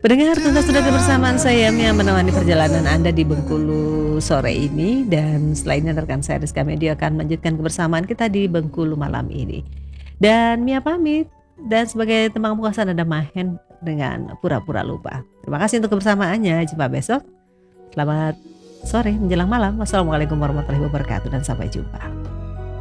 Pendengar, tuntas sudah kebersamaan saya yang menemani perjalanan Anda di Bengkulu sore ini, dan selainnya rekan saya Rizka Medio akan melanjutkan kebersamaan kita di Bengkulu malam ini. Dan Mia pamit, dan sebagai teman pembuka ada Mahen dengan pura-pura lupa. Terima kasih untuk kebersamaannya. Jumpa besok. Selamat sore menjelang malam. Wassalamualaikum warahmatullahi wabarakatuh dan sampai jumpa.